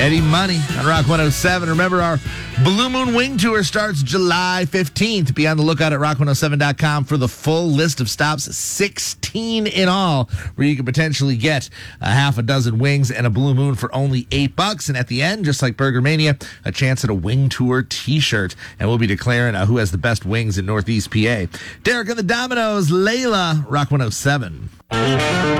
Eddie Money on Rock 107. Remember, our Blue Moon Wing Tour starts July 15th. Be on the lookout at rock107.com for the full list of stops, 16 in all, where you can potentially get a half a dozen wings and a Blue Moon for only $8. And at the end, just like Burger Mania, a chance at a Wing Tour t-shirt. And we'll be declaring who has the best wings in Northeast PA. Derek and the Dominoes, Layla, Rock 107.